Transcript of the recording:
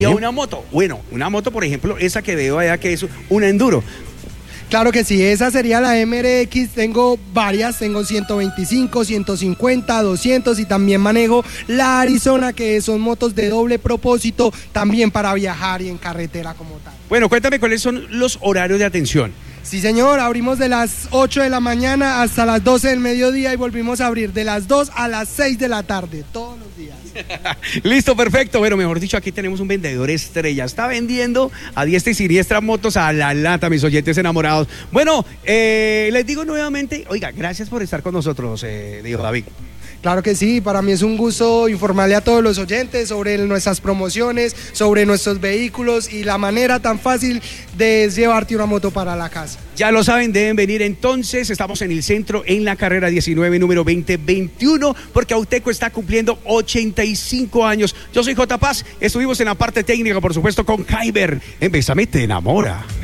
Y a una moto, bueno, una moto por ejemplo, esa que veo allá que es una enduro. Claro que sí, esa sería la MRX, tengo varias, tengo 125, 150, 200 y también manejo la Arizona, que son motos de doble propósito, también para viajar y en carretera como tal. Bueno, cuéntame cuáles son los horarios de atención. Sí señor, abrimos de las 8 de la mañana hasta las 12 del mediodía y volvimos a abrir de las 2 a las 6 de la tarde, todos los días. Listo, perfecto. Bueno, mejor dicho, aquí tenemos un vendedor estrella. Está vendiendo a diestra y siniestra motos a la lata, mis oyentes enamorados. Bueno, les digo nuevamente, oiga, gracias por estar con nosotros, dijo David. Claro que sí, para mí es un gusto informarle a todos los oyentes sobre nuestras promociones, sobre nuestros vehículos y la manera tan fácil de llevarte una moto para la casa. Ya lo saben, deben venir entonces, estamos en el centro, en la carrera 19, número 2021, porque Auteco está cumpliendo 85 años. Yo soy J. Paz, estuvimos en la parte técnica, por supuesto, con Kyber. En Bésame te enamora.